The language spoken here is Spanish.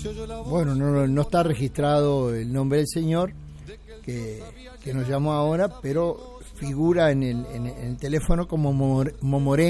Bueno, no está registrado el nombre del señor que nos llamó ahora, pero figura en el teléfono como Momoren